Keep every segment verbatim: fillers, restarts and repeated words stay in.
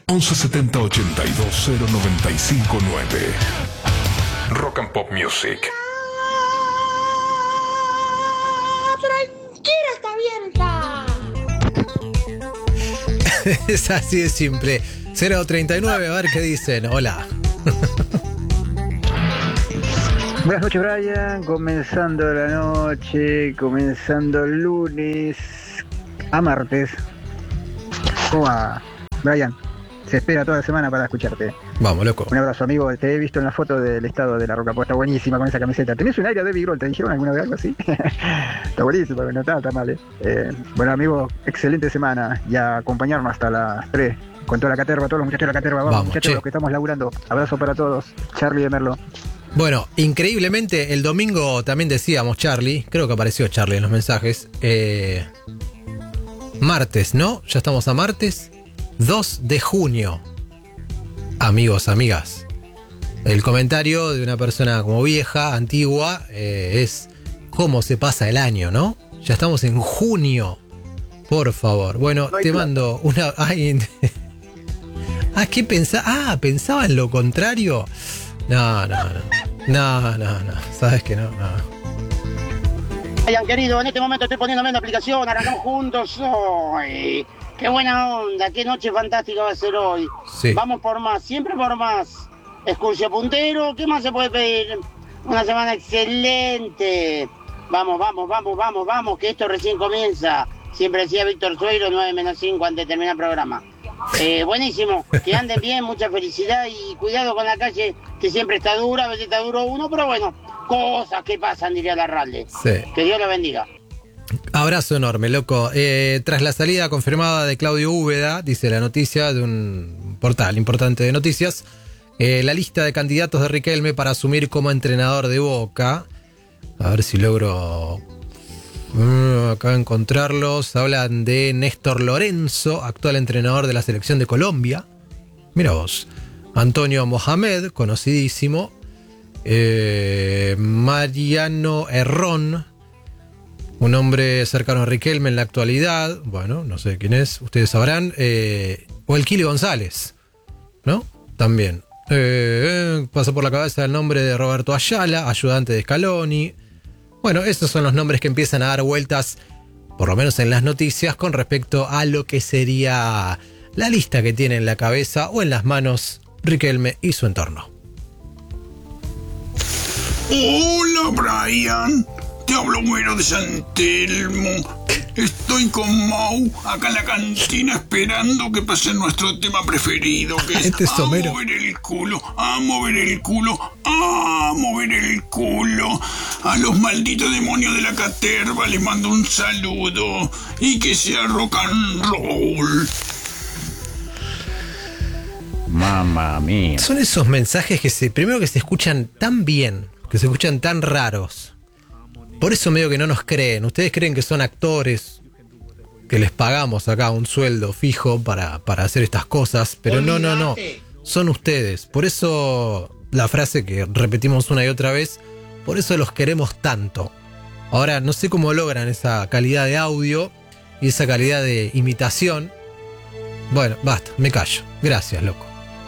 once setenta ochenta y dos cero noventa y cinco nueve. Rock and Pop Music. Es así de simple. cero treinta y nueve, a ver qué dicen. Hola. Buenas noches, Brian. Comenzando la noche, comenzando el lunes a martes. ¿Cómo va, Brian? Se espera toda la semana para escucharte. Vamos, loco. Un abrazo, amigo. Te he visto en la foto del estado de la Roca Pop. Está buenísima con esa camiseta. ¿Tenés un aire de David Grohl? ¿Te dijeron alguna vez algo así? Está buenísima, no está tan mal, ¿eh? Eh, bueno, amigo, excelente semana. Y a acompañarnos hasta las tres. Con toda la caterva, todos los muchachos de la caterva. Vamos, Vamos, muchachos, che. los que estamos laburando. Abrazo para todos. Charlie de Merlo. Bueno, increíblemente, el domingo también decíamos, Charlie, creo que apareció Charlie en los mensajes, eh, martes, ¿no? Ya estamos a martes, dos de junio. Amigos, amigas, el comentario de una persona como vieja, antigua, eh, es cómo se pasa el año, ¿no? Ya estamos en junio, por favor. Bueno, No hay te plata. mando una... Ay, ah, ¿qué pensaba? Ah, ¿pensaba en lo contrario? No, no, no. No, no, no. Sabes que no, no. Brian, querido, en este momento estoy poniéndome en la aplicación, arrancamos juntos hoy. Qué buena onda, qué noche fantástica va a ser hoy. Sí. Vamos por más, siempre por más. Excursio puntero, ¿qué más se puede pedir? Una semana excelente. Vamos, vamos, vamos, vamos, vamos, que esto recién comienza. Siempre decía Víctor Sueiro, nueve menos cinco antes de terminar el programa. Eh, buenísimo, que anden bien, mucha felicidad y cuidado con la calle, que siempre está dura, a veces está duro uno, pero bueno, cosas que pasan, diría la Ralde. Sí. Que Dios lo bendiga. Abrazo enorme, loco. Eh, tras la salida confirmada de Claudio Úbeda, dice la noticia de un portal importante de noticias, eh, la lista de candidatos de Riquelme para asumir como entrenador de Boca. A ver si logro uh, acá encontrarlos. Hablan de Néstor Lorenzo, actual entrenador de la selección de Colombia. Mira vos. Antonio Mohamed, conocidísimo. Eh, Mariano Herrón, un hombre cercano a Riquelme en la actualidad. Bueno, no sé quién es, ustedes sabrán. Eh, o el Kili González, ¿no? También. Eh, pasa por la cabeza el nombre de Roberto Ayala, ayudante de Scaloni. Bueno, estos son los nombres que empiezan a dar vueltas, por lo menos en las noticias, con respecto a lo que sería la lista que tiene en la cabeza o en las manos Riquelme y su entorno. Hola, Brian. Te hablo Güero de San Telmo. Estoy con Mau acá en la cantina esperando que pase nuestro tema preferido, que es Este es a Homero. mover el culo, a mover el culo, a mover el culo. A los malditos demonios de la caterva les mando un saludo y que sea rock and roll. Mamma mía. Son esos mensajes que se, primero que se escuchan tan bien, que se escuchan tan raros. Por eso medio que no nos creen. Ustedes creen que son actores, que les pagamos acá un sueldo fijo para, para hacer estas cosas, pero no, no, no. Son ustedes. Por eso la frase que repetimos una y otra vez, por eso los queremos tanto. Ahora, no sé cómo logran esa calidad de audio y esa calidad de imitación. Bueno, basta, me callo. Gracias, loco.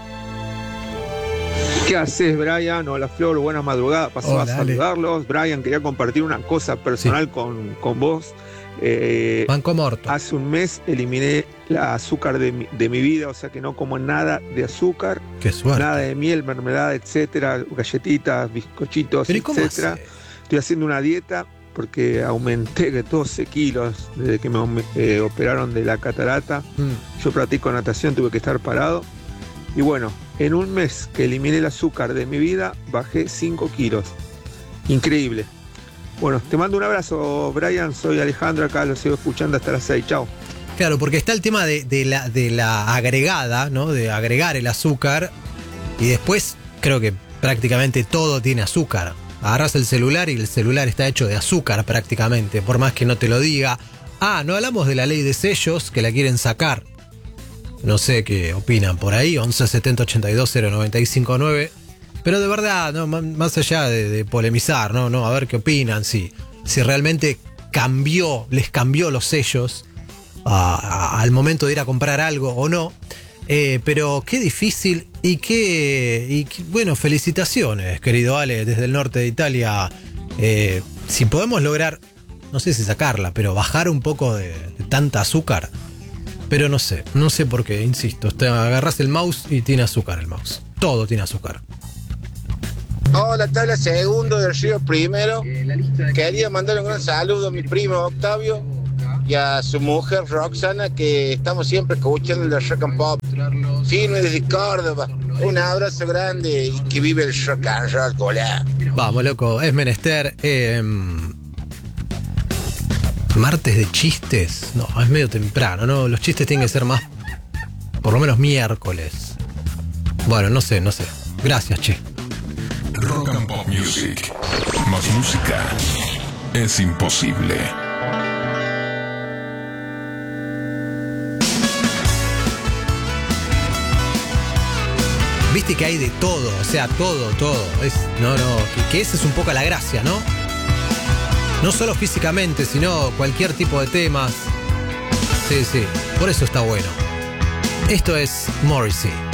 ¿Qué haces, Brian? Hola, Flor, buenas madrugadas. Pasaba Hola, a saludarlos. Brian, quería compartir una cosa personal Sí. con, con vos. Eh, Banco Morto. hace un mes eliminé el azúcar de mi, de mi vida, o sea que no como nada de azúcar, Qué suerte. nada de miel, mermelada, etcétera, galletitas, bizcochitos, Pero ¿y cómo etcétera. hace? Estoy haciendo una dieta porque aumenté doce kilos desde que me eh, operaron de la catarata. Mm. Yo practico natación, tuve que estar parado. Y bueno, en un mes que eliminé el azúcar de mi vida, bajé cinco kilos. Increíble. Bueno, te mando un abrazo, Brian. Soy Alejandro, acá lo sigo escuchando hasta las seis. Chao. Claro, porque está el tema de, de, la, de la agregada, ¿no? De agregar el azúcar. Y después creo que prácticamente todo tiene azúcar. Agarras el celular y el celular está hecho de azúcar prácticamente, por más que no te lo diga. Ah, no hablamos de la ley de sellos que la quieren sacar. No sé qué opinan por ahí, once setenta ochenta y dos cero noventa y cinco nueve. Pero de verdad, no, más allá de, de polemizar, no, no, a ver qué opinan, si, si realmente cambió, les cambió los sellos a, a, al momento de ir a comprar algo o no. Eh, pero qué difícil y qué, y qué... Bueno, felicitaciones, querido Ale, desde el norte de Italia. Eh, si podemos lograr, no sé si sacarla, pero bajar un poco de, de tanta azúcar. Pero no sé, no sé por qué, insisto. Te agarras el mouse y tiene azúcar el mouse. Todo tiene azúcar. Hola, tabla segundo del Río Primero. Quería mandarle un gran saludo a mi primo Octavio y a su mujer Roxana, que estamos siempre escuchando el de Rock and Pop. Firme desde Córdoba. Un abrazo grande y que vive el rock and roll, hola. Vamos, loco, es menester. Eh, martes de chistes. No, es medio temprano, ¿no? Los chistes tienen que ser más, por lo menos miércoles. Bueno, no sé, no sé. Gracias, che. Rock and Pop Music. Más música es imposible. Viste que hay de todo, o sea, todo, todo. Es, no, no, que, que esa es un poco la gracia, ¿no? No solo físicamente, sino cualquier tipo de temas. Sí, sí, por eso está bueno. Esto es Morrissey.